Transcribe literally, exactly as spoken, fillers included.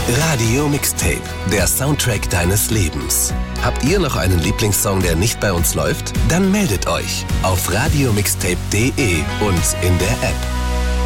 Radio Mixtape, der Soundtrack deines Lebens. Habt ihr noch einen Lieblingssong, der nicht bei uns läuft? Dann meldet euch auf radio mixtape punkt de und in der App.